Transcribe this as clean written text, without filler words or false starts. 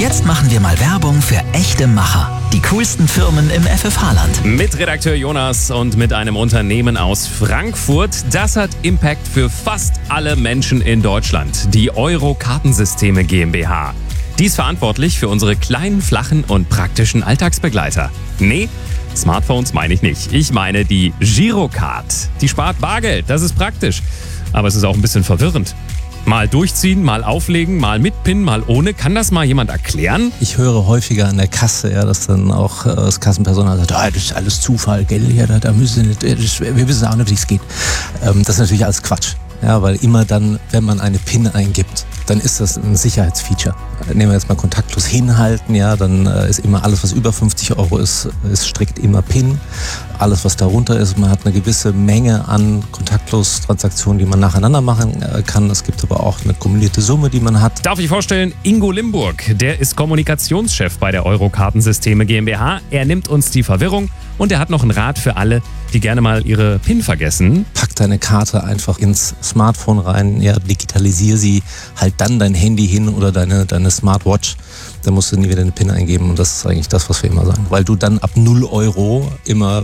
Jetzt machen wir mal Werbung für echte Macher. Die coolsten Firmen im FFH-Land. Mit Redakteur Jonas und mit einem Unternehmen aus Frankfurt. Das hat Impact für fast alle Menschen in Deutschland. Die Euro-Kartensysteme GmbH. Die ist verantwortlich für unsere kleinen, flachen und praktischen Alltagsbegleiter. Nee, Smartphones meine ich nicht. Ich meine die Girocard. Die spart Bargeld, das ist praktisch. Aber es ist auch ein bisschen verwirrend. Mal durchziehen, mal auflegen, mal mit PIN, mal ohne. Kann das mal jemand erklären? Ich höre häufiger an der Kasse, ja, dass dann auch das Kassenpersonal sagt, das ist alles Zufall, gell? Ja, da müssen wir nicht, wir wissen auch nicht, wie es geht. Das ist natürlich alles Quatsch. Ja, weil immer dann, wenn man eine PIN eingibt, dann ist das ein Sicherheitsfeature. Nehmen wir jetzt mal kontaktlos hinhalten, ja, dann ist immer alles, was über 50 € ist strikt immer PIN. Alles, was darunter ist, man hat eine gewisse Menge an kontaktlos Transaktionen, die man nacheinander machen kann. Es gibt aber auch eine kumulierte Summe, die man hat. Darf ich vorstellen, Ingo Limburg, der ist Kommunikationschef bei der Euro-Kartensysteme GmbH. Er nimmt uns die Verwirrung und er hat noch einen Rat für alle, die gerne mal ihre PIN vergessen. Pack deine Karte einfach ins Smartphone rein, ja, digitalisiere sie, halt dann dein Handy hin oder deine Smartwatch. Dann musst du nie wieder eine PIN eingeben und das ist eigentlich das, was wir immer sagen. Weil du dann ab 0 € immer